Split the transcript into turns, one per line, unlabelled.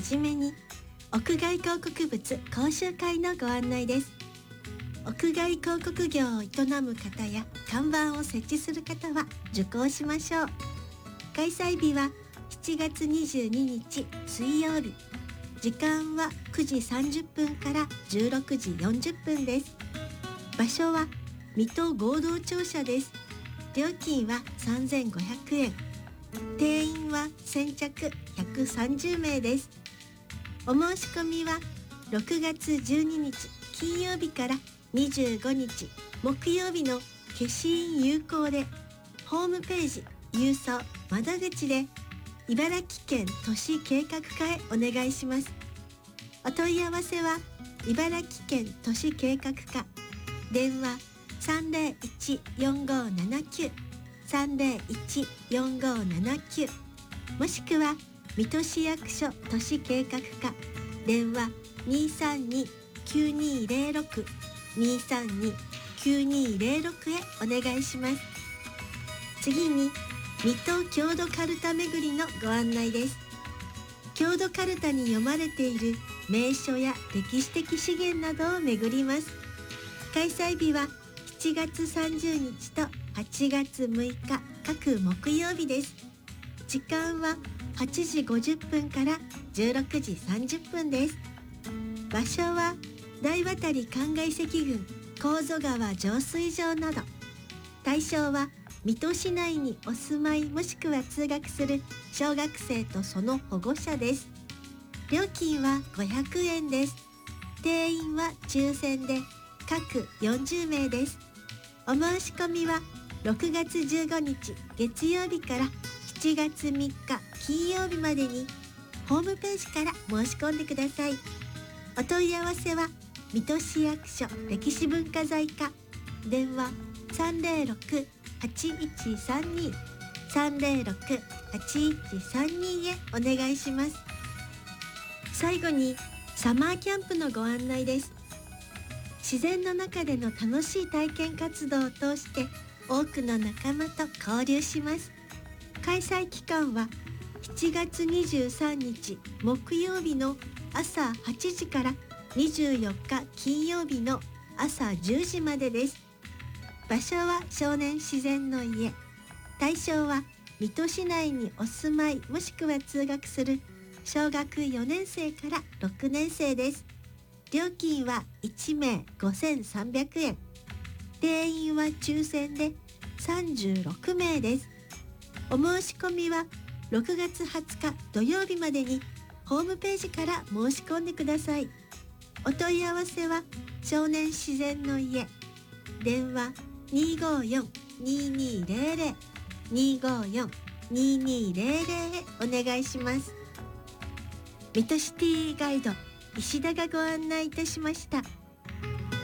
じめに屋外広告物講習会のご案内です。屋外広告業を営む方や看板を設置する方は受講しましょう。開催日は7月22日水曜日。時間は9時30分から16時40分です。場所は水戸合同庁舎です。料金は3500円。定員は先着130名です。お申し込みは6月12日金曜日から25日木曜日の消印有効で、ホームページ郵送窓口で茨城県都市計画課へお願いします。お問い合わせは茨城県都市計画課、電話301-4579 301-4579、もしくは水戸市役所都市計画課、電話232-9206 232-9206へお願いします。次に水戸郷土かるた巡りのご案内です。郷土かるたに読まれている名所や歴史的資源などを巡ります。開催日は7月30日と8月6日各木曜日です。時間は8時50分から16時30分です。場所は大渡灌漑石群神津川浄水場など。対象は水戸市内にお住まいもしくは通学する小学生とその保護者です。料金は500円です。定員は抽選で各40名です。お申し込みは6月15日月曜日から7月3日金曜日までにホームページから申し込んでください。お問い合わせは水戸市役所歴史文化財課、電話306-8132 306-8132へお願いします。最後にサマーキャンプのご案内です。自然の中での楽しい体験活動を通して多くの仲間と交流します。開催期間は7月23日木曜日の朝8時から24日金曜日の朝10時までです。場所は少年自然の家。対象は水戸市内にお住まいもしくは通学する小学4年生から6年生です。料金は1名5300円。定員は抽選で36名です。お申し込みは6月20日土曜日までにホームページから申し込んでください。お問い合わせは少年自然の家、電話254-2200 254-2200へお願いします。水戸シティガイド石田がご案内いたしました。